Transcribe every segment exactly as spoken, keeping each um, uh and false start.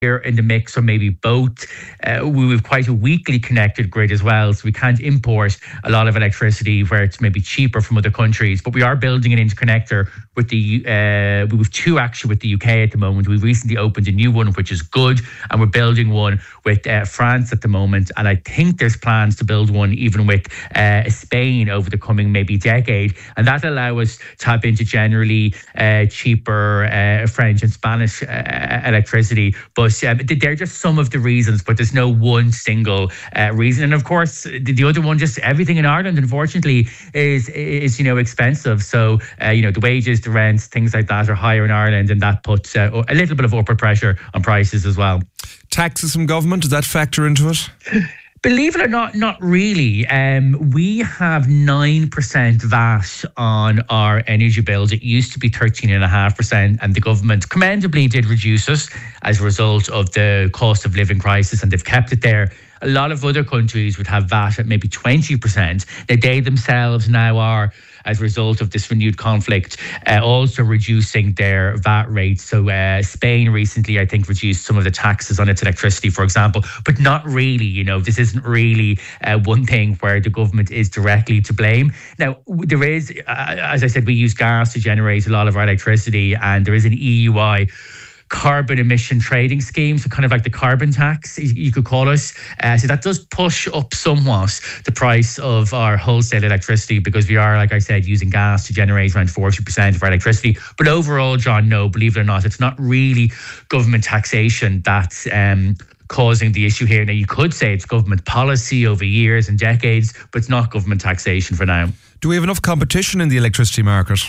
here in the mix, or maybe both. Uh, we have quite a weakly connected grid as well, so we can't import a lot of electricity where it's maybe cheaper from other countries. But we are building an interconnector with the, uh, we have two actually with the U K at the moment. We recently opened a new one, which is good, and we're building one with uh, France at the moment. And I think there's plans to build one even with uh, Spain over the coming maybe decade. And that allow us to tap into generally uh, cheaper uh, French and Spanish uh, electricity. But Um, they're just some of the reasons, but there's no one single uh, reason. And of course, the, the other one, just everything in Ireland, unfortunately, is is you know expensive. So uh, you know the wages, the rents, things like that are higher in Ireland, and that puts uh, a little bit of upward pressure on prices as well. Taxes from government, does that factor into it? Believe it or not, not really. Um, we have nine percent V A T on our energy bills. It used to be thirteen point five percent, and the government commendably did reduce it as a result of the cost of living crisis, and they've kept it there. A lot of other countries would have V A T at maybe twenty percent. Now, they themselves now are, as a result of this renewed conflict, uh, also reducing their V A T rates. So uh, Spain recently, I think, reduced some of the taxes on its electricity, for example, but not really. You know, this isn't really uh, one thing where the government is directly to blame. Now, there is, uh, as I said, we use gas to generate a lot of our electricity, and there is an E U I carbon emission trading scheme, so kind of like the carbon tax, you could call it. Uh, so that does push up somewhat the price of our wholesale electricity, because we are, like I said, using gas to generate around forty percent of our electricity. But overall, John, no, believe it or not, it's not really government taxation that's um, causing the issue here. Now, you could say it's government policy over years and decades, but it's not government taxation for now. Do we have enough competition in the electricity market?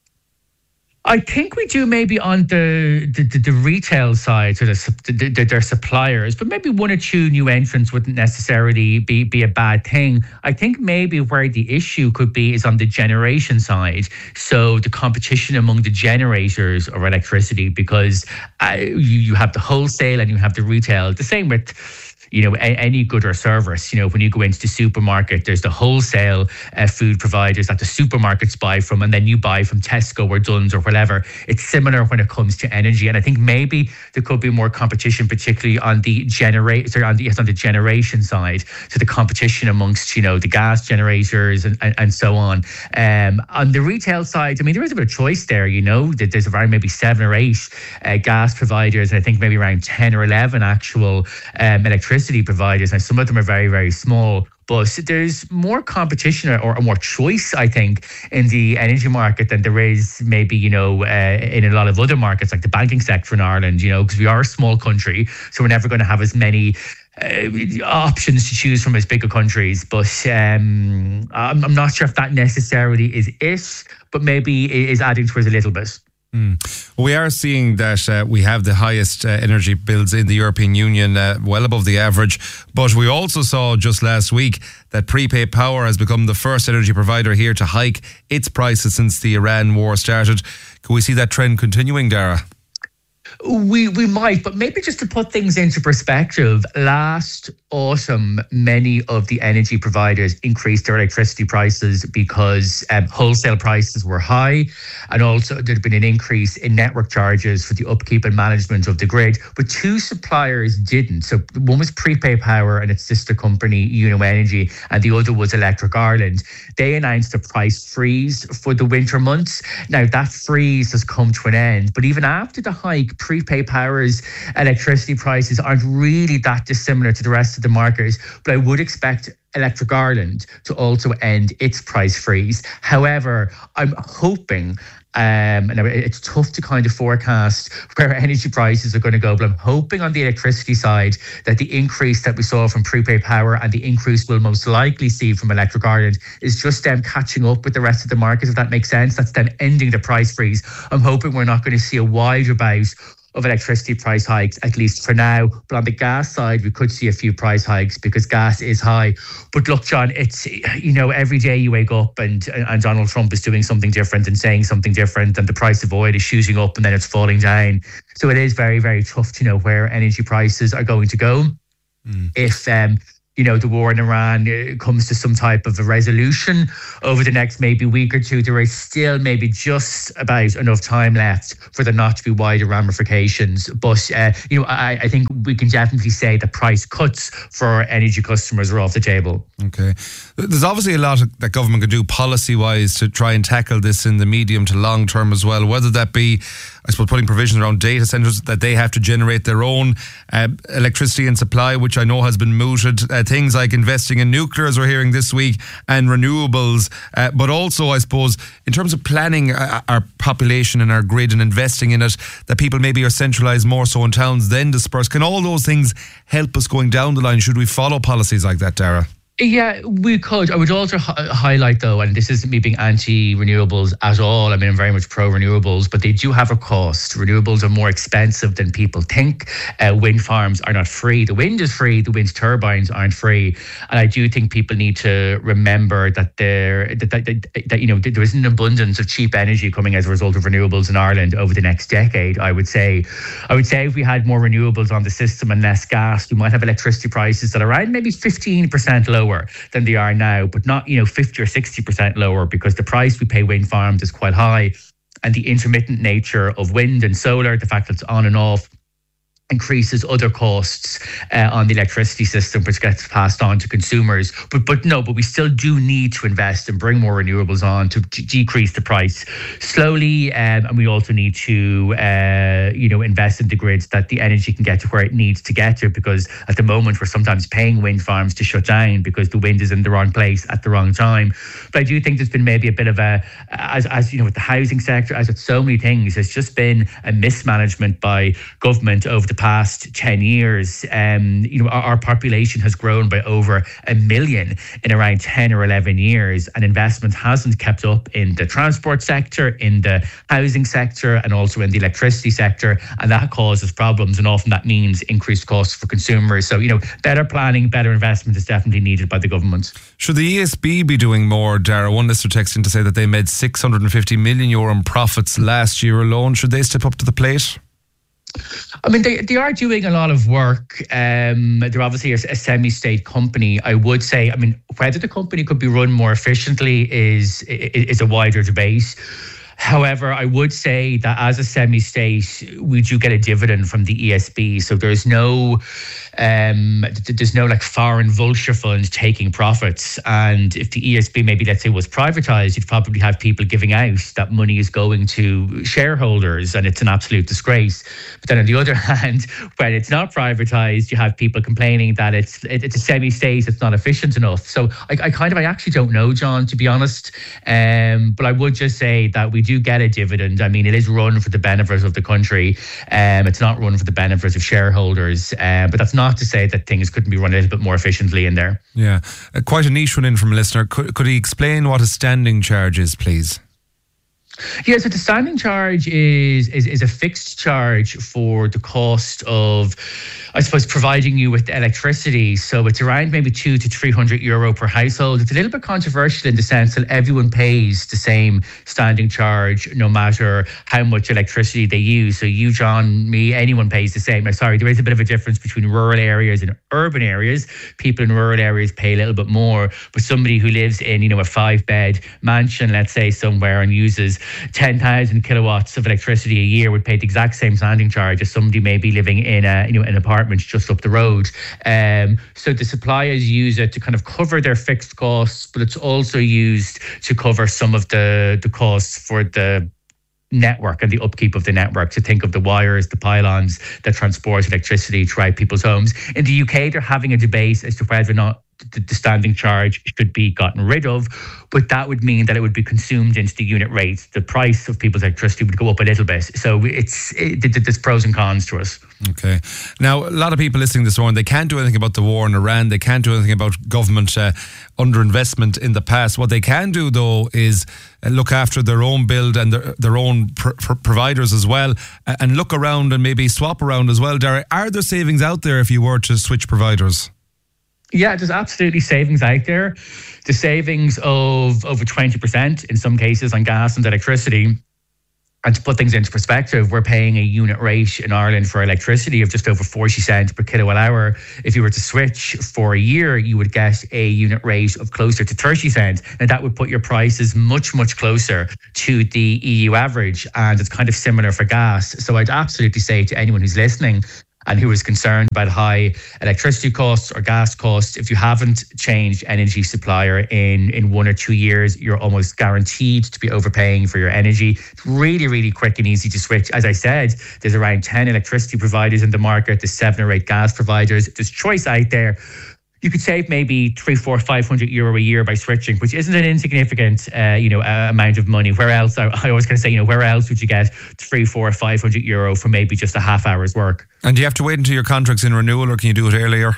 I think we do, maybe on the the, the, the retail side, so the, the, the, their suppliers, but maybe one or two new entrants wouldn't necessarily be, be a bad thing. I think maybe where the issue could be is on the generation side. So the competition among the generators of electricity, because uh, you, you have the wholesale and you have the retail. The same with, you know, a, any good or service. You know, when you go into the supermarket, there's the wholesale uh, food providers that the supermarkets buy from, and then you buy from Tesco or Dunnes or whatever. It's similar when it comes to energy, and I think maybe there could be more competition, particularly on the generator, on the yes, on the generation side. So the competition amongst, you know, the gas generators and, and, and so on. Um, on the retail side, I mean, there is a bit of choice there. You know, there's around maybe seven or eight uh, gas providers, and I think maybe around ten or eleven actual um, electricity providers, and some of them are very, very small. But there's more competition or, or more choice, I think, in the energy market than there is maybe, you know, uh, in a lot of other markets like the banking sector in Ireland, you know, because we are a small country, so we're never going to have as many uh, options to choose from as bigger countries. But um, I'm, I'm not sure if that necessarily is it, but maybe it is adding towards a little bit. Mm. We are seeing that uh, we have the highest uh, energy bills in the European Union, uh, well above the average. But we also saw just last week that prepaid power has become the first energy provider here to hike its prices since the Iran war started. Can we see that trend continuing, Dara? We we might, but maybe just to put things into perspective, last autumn, many of the energy providers increased their electricity prices because um, wholesale prices were high, and also there'd been an increase in network charges for the upkeep and management of the grid. But two suppliers didn't. So one was Prepaid Power and its sister company, Uno Energy, and the other was Electric Ireland. They announced a price freeze for the winter months. Now, that freeze has come to an end, but even after the hike, Prepaid Power's electricity prices aren't really that dissimilar to the rest of the market, but I would expect Electric Ireland to also end its price freeze. However, I'm hoping, um, and it's tough to kind of forecast where energy prices are going to go, but I'm hoping on the electricity side that the increase that we saw from Prepaid Power and the increase we'll most likely see from Electric Ireland is just them catching up with the rest of the market, if that makes sense. That's them ending the price freeze. I'm hoping we're not going to see a wider bout of electricity price hikes, at least for now. But on the gas side, we could see a few price hikes because gas is high. But look, John, it's, you know, every day you wake up and and Donald Trump is doing something different and saying something different, and the price of oil is shooting up and then it's falling down. So it is very, very tough to know where energy prices are going to go. Mm. If um you know, the war in Iran uh, comes to some type of a resolution over the next maybe week or two, there is still maybe just about enough time left for there not to be wider ramifications. But, uh, you know, I, I think we can definitely say that price cuts for energy customers are off the table. Okay. There's obviously a lot that government can do policy-wise to try and tackle this in the medium to long term as well, whether that be, I suppose, putting provisions around data centres that they have to generate their own uh, electricity and supply, which I know has been mooted. Uh, things like investing in nuclear, as we're hearing this week, and renewables. Uh, but also, I suppose, in terms of planning uh, our population and our grid and investing in it, that people maybe are centralised more so in towns than dispersed. Can all those things help us going down the line? Should we follow policies like that, Darragh? Yeah, we could. I would also hi- highlight, though, and this isn't me being anti-renewables at all. I mean, I'm very much pro-renewables, but they do have a cost. Renewables are more expensive than people think. Uh, wind farms are not free. The wind is free. The wind turbines aren't free. And I do think people need to remember that there, that, that, that, that you know, there is an abundance of cheap energy coming as a result of renewables in Ireland over the next decade. I would say, I would say, if we had more renewables on the system and less gas, we might have electricity prices that are around maybe fifteen percent lower than they are now, but not, you know, fifty or sixty percent lower, because the price we pay wind farms is quite high, and the intermittent nature of wind and solar, the fact that it's on and off, increases other costs uh, on the electricity system, which gets passed on to consumers. But but no, but we still do need to invest and bring more renewables on to d- decrease the price slowly. Um, and we also need to, uh, you know, invest in the grids that the energy can get to where it needs to get to, because at the moment we're sometimes paying wind farms to shut down because the wind is in the wrong place at the wrong time. But I do think there's been maybe a bit of a, as, as you know, with the housing sector, as with so many things, there's just been a mismanagement by government over the past ten years. Um, you know, our, our population has grown by over a million in around ten or eleven years, and investment hasn't kept up in the transport sector, in the housing sector, and also in the electricity sector, and that causes problems, and often that means increased costs for consumers. So, you know, better planning, better investment is definitely needed by the government. Should the E S B be doing more, Darragh? One listener texting to say that they made six hundred fifty million euro in profits last year alone. Should they step up to the plate? I mean, they, they are doing a lot of work. Um, they're obviously a, a semi-state company. I would say, I mean, whether the company could be run more efficiently is is a wider debate. However, I would say that as a semi-state, we do get a dividend from the E S B. So there's no, um, there's no like foreign vulture fund taking profits. And if the E S B maybe, let's say, was privatized, you'd probably have people giving out that money is going to shareholders, and it's an absolute disgrace. But then on the other hand, when it's not privatized, you have people complaining that it's it's a semi-state, it's not efficient enough. So I, I kind of, I actually don't know, John, to be honest. Um, but I would just say that we do get a dividend. I mean, it is run for the benefit of the country. Um, it's not run for the benefit of shareholders. Uh, but that's not to say that things couldn't be run a little bit more efficiently in there. Yeah, uh, quite a niche one in from a listener. Could, could he explain what a standing charge is, please? Yeah, so the standing charge is, is is a fixed charge for the cost of, I suppose, providing you with electricity. So it's around maybe two to three hundred euro per household. It's a little bit controversial in the sense that everyone pays the same standing charge, no matter how much electricity they use. So you, John, me, anyone pays the same. Now, sorry, there is a bit of a difference between rural areas and urban areas. People in rural areas pay a little bit more, but somebody who lives in, you know, a five-bed mansion, let's say, somewhere, and uses ten thousand kilowatts of electricity a year would pay the exact same standing charge as somebody maybe living in a, you know, an apartment just up the road. Um, so the suppliers use it to kind of cover their fixed costs, but it's also used to cover some of the, the costs for the network and the upkeep of the network. To think of the wires, the pylons that transport electricity throughout people's homes. In the U K, they're having a debate as to whether or not the standing charge should be gotten rid of, but that would mean that it would be consumed into the unit rate. The price of people's electricity would go up a little bit. So it's it, there's pros and cons to us. Okay. Now, a lot of people listening this morning, they can't do anything about the war in Iran. They can't do anything about government uh, underinvestment in the past. What they can do, though, is uh, look after their own build and their, their own pr- pr- providers as well, uh, and look around and maybe swap around as well. Darragh, are there savings out there if you were to switch providers? Yeah, there's absolutely savings out there. The savings of over twenty percent in some cases on gas and electricity And to put things into perspective, we're paying a unit rate in Ireland for electricity of just over forty cents per kilowatt hour. If you were to switch for a year, you would get a unit rate of closer to thirty cents. And that would put your prices much, much closer to the E U average. And it's kind of similar for gas. So I'd absolutely say to anyone who's listening and who is concerned about high electricity costs or gas costs, if you haven't changed energy supplier in, in one or two years, you're almost guaranteed to be overpaying for your energy. It's really, really quick and easy to switch. As I said, there's around ten electricity providers in the market. There's seven or eight gas providers. There's choice out there. You could save maybe three, four, five hundred euro a year by switching, which isn't an insignificant, uh, you know, uh, amount of money. Where else? I, I always kind of say, you know, where else would you get three, four, five hundred euro for maybe just a half hour's work? And do you have to wait until your contract's in renewal, or can you do it earlier?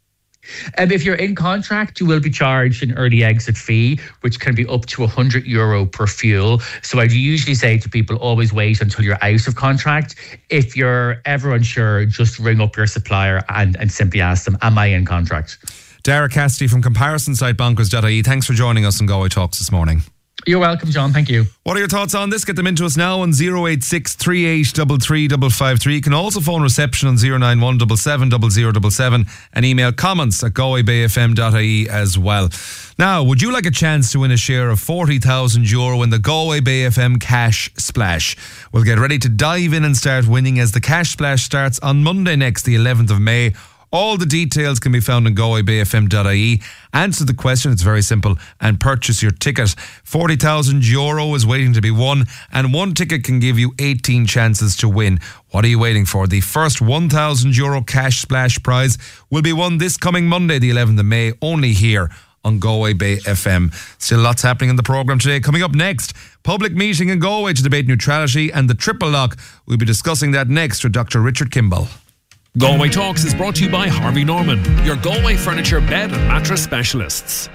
Um, if you're in contract, you will be charged an early exit fee, which can be up to one hundred euro per fuel. So I usually say to people, always wait until you're out of contract. If you're ever unsure, just ring up your supplier and, and simply ask them, am I in contract? Dara Cassidy from comparison site bonkers dot I E. Thanks for joining us on Galway Talks this morning. You're welcome, John. Thank you. What are your thoughts on this? Get them into us now on zero eight six, three eight three three five five three. You can also phone reception on zero nine one seven seven zero zero seven seven and email comments at galway bay f m dot I E as well. Now, would you like a chance to win a share of forty thousand euro in the Galway Bay F M Cash Splash? Well, get ready to dive in and start winning, as the Cash Splash starts on Monday next, the eleventh of May. All the details can be found on galway bay f m dot I E. Answer the question, it's very simple, and purchase your ticket. forty thousand euro is waiting to be won, and one ticket can give you eighteen chances to win. What are you waiting for? The first one thousand euro Cash Splash prize will be won this coming Monday, the eleventh of May, only here on Galway Bay F M. Still lots happening in the programme today. Coming up next, public meeting in Galway to debate neutrality and the triple lock. We'll be discussing that next with Doctor Richard Kimball. Galway Talks is brought to you by Harvey Norman, your Galway furniture, bed and mattress specialists.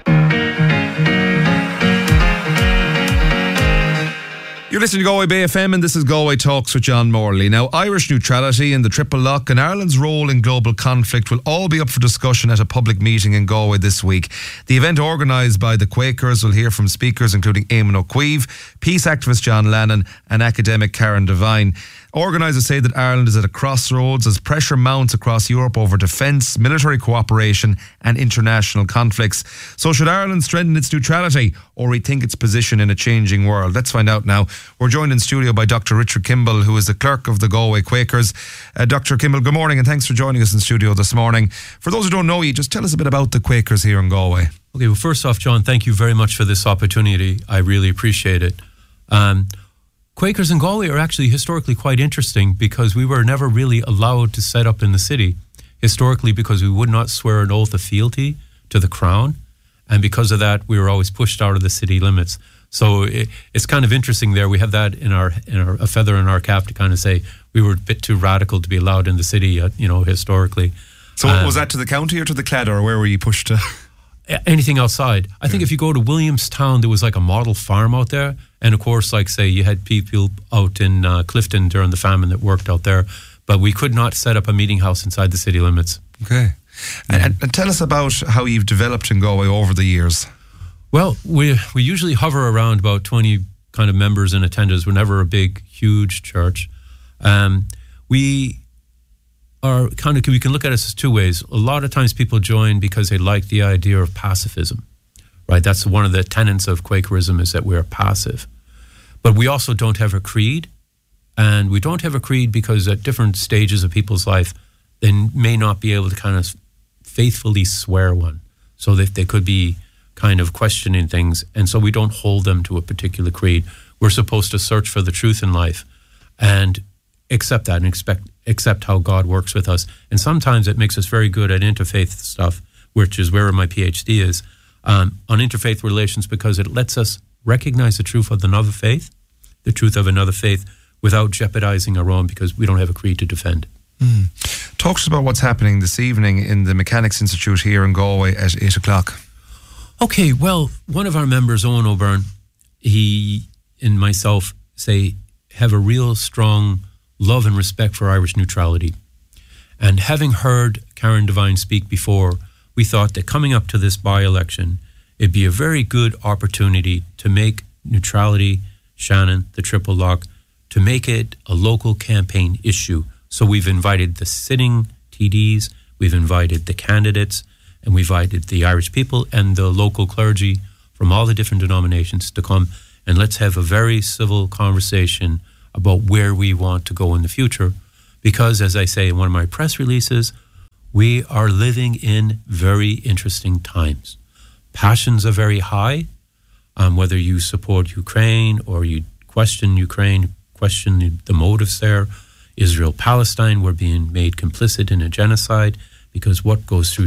You're listening to Galway Bay F M, and this is Galway Talks with John Morley. Now, Irish neutrality and the triple lock and Ireland's role in global conflict will all be up for discussion at a public meeting in Galway this week. The event, organised by the Quakers, will hear from speakers including Eamon O'Queeve, peace activist John Lannon and academic Karen Devine. Organisers say that Ireland is at a crossroads as pressure mounts across Europe over defence, military cooperation and international conflicts. So should Ireland strengthen its neutrality or rethink its position in a changing world? Let's find out now. We're joined in studio by Doctor Richard Kimball, who is the clerk of the Galway Quakers. Uh, Doctor Kimball, good morning, and thanks for joining us in studio this morning. For those who don't know you, just tell us a bit about the Quakers here in Galway. Okay, well, first off, John, thank you very much for this opportunity. I really appreciate it. Um, Quakers in Galway are actually historically quite interesting because we were never really allowed to set up in the city. Historically, because we would not swear an oath of fealty to the crown. And because of that, we were always pushed out of the city limits. So it, it's kind of interesting there. We have that in our, in our, a feather in our cap to kind of say we were a bit too radical to be allowed in the city, uh, you know, historically. So um, was that to the county or to the Claddagh, or where were you pushed to? Anything outside. I think if you go to Williamstown, there was like a model farm out there. And of course, like say, you had people out in uh, Clifton during the famine that worked out there. But we could not set up a meeting house inside the city limits. Okay. Yeah. And, and tell us about how you've developed in Galway over the years. Well, we we usually hover around about twenty kind of members and attenders. We're never a big, huge church. Um, we... Are kind of, we can look at it as two ways. A lot of times people join because they like the idea of pacifism, right? That's one of the tenets of Quakerism, is that we're passive. But we also don't have a creed, and we don't have a creed because at different stages of people's life, they may not be able to kind of faithfully swear one, so that they could be kind of questioning things, and so we don't hold them to a particular creed. We're supposed to search for the truth in life and accept that and expect accept how God works with us. And sometimes it makes us very good at interfaith stuff, which is where my PhD is, um, on interfaith relations, because it lets us recognize the truth of another faith, the truth of another faith, without jeopardizing our own, because we don't have a creed to defend. Mm. Talk to us about what's happening this evening in the Mechanics Institute here in Galway at eight o'clock. Okay, well, one of our members, Owen O'Byrne, he and myself say have a real strong love and respect for Irish neutrality. And having heard Karen Devine speak before, we thought that coming up to this by-election, it'd be a very good opportunity to make neutrality, Shannon, the triple lock, to make it a local campaign issue. So we've invited the sitting T Ds, we've invited the candidates, and we've invited the Irish people and the local clergy from all the different denominations to come, and let's have a very civil conversation about where we want to go in the future. Because, as I say in one of my press releases, we are living in very interesting times. Passions are very high, um, whether you support Ukraine or you question Ukraine, question the motives there. Israel-Palestine, we're being made complicit in a genocide because what goes through